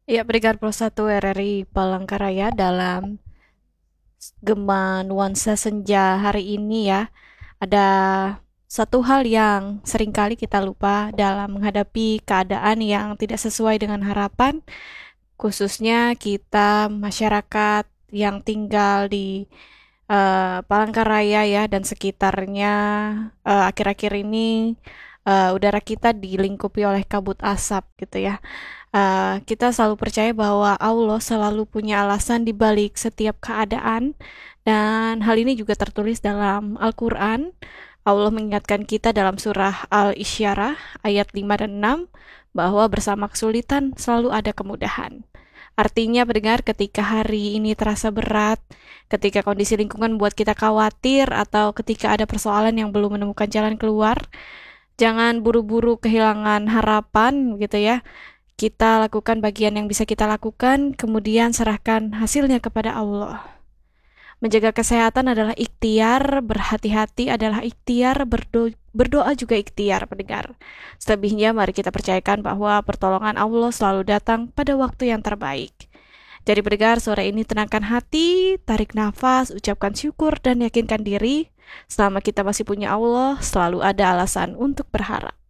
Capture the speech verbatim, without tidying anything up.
Ya, Brigade Pro satu R R I Palangkaraya dalam Gema Nuansa Senja hari ini ya, ada satu hal yang seringkali kita lupa dalam menghadapi keadaan yang tidak sesuai dengan harapan, khususnya kita masyarakat yang tinggal di eh, Palangkaraya ya dan sekitarnya. Eh, akhir-akhir ini eh, udara kita dilingkupi oleh kabut asap gitu ya. Eh, kita selalu percaya bahwa Allah selalu punya alasan di balik setiap keadaan, dan hal ini juga tertulis dalam Al-Quran. Allah mengingatkan kita dalam surah Al-Isyarah ayat lima dan enam bahwa bersama kesulitan selalu ada kemudahan. Artinya pendengar, ketika hari ini terasa berat, ketika kondisi lingkungan buat kita khawatir, atau ketika ada persoalan yang belum menemukan jalan keluar, jangan buru-buru kehilangan harapan gitu ya. Kita lakukan bagian yang bisa kita lakukan, kemudian serahkan hasilnya kepada Allah. Menjaga kesehatan adalah ikhtiar, berhati-hati adalah ikhtiar, berdo- berdoa juga ikhtiar, pendengar. Selebihnya mari kita percayakan bahwa pertolongan Allah selalu datang pada waktu yang terbaik. Jadi pendengar, sore ini tenangkan hati, tarik nafas, ucapkan syukur dan yakinkan diri. Selama kita masih punya Allah, selalu ada alasan untuk berharap.